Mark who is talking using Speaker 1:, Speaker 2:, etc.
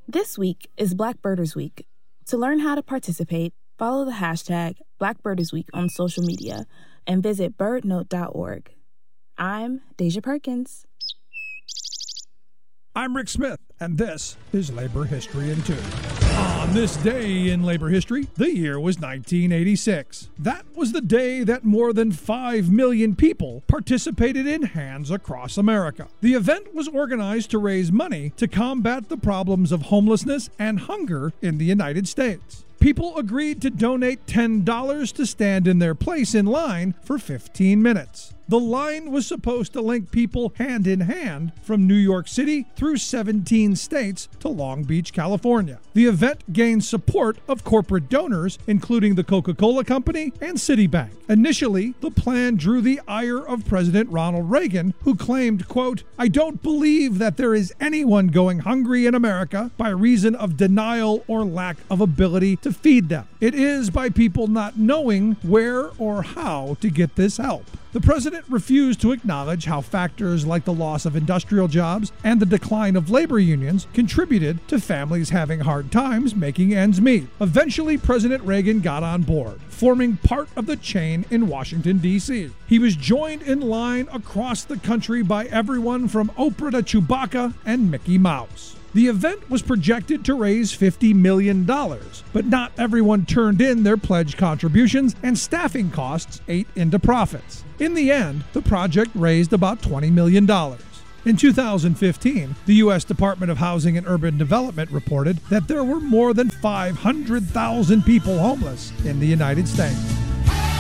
Speaker 1: This week is Black Birders Week. To learn how to participate, follow the hashtag Black Birders Week on social media and visit birdnote.org. I'm Deja Perkins.
Speaker 2: I'm Rick Smith, and this is Labor History in 2. On this day in labor history, the year was 1986. That was the day that more than 5 million people participated in Hands Across America. The event was organized to raise money to combat the problems of homelessness and hunger in the United States. People agreed to donate $10 to stand in their place in line for 15 minutes. The line was supposed to link people hand in hand from New York City through 17 states to Long Beach, California. The event gained support of corporate donors, including the Coca-Cola Company and Citibank. Initially, the plan drew the ire of President Ronald Reagan, who claimed, quote, "I don't believe that there is anyone going hungry in America by reason of denial or lack of ability to feed them. It is by people not knowing where or how to get this help." The president refused to acknowledge how factors like the loss of industrial jobs and the decline of labor unions contributed to families having hard times making ends meet. Eventually, President Reagan got on board, forming part of the chain in Washington, D.C. He was joined in line across the country by everyone from Oprah to Chewbacca and Mickey Mouse. The event was projected to raise $50 million, but not everyone turned in their pledged contributions, and staffing costs ate into profits. In the end, the project raised about $20 million. In 2015, the U.S. Department of Housing and Urban Development reported that there were more than 500,000 people homeless in the United States.